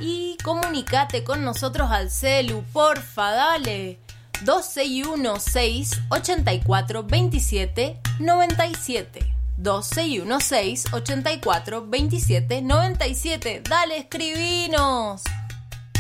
Y comunicate con nosotros al celu, porfa, dale. 2616-842797. 2616-842797. Dale, escribinos.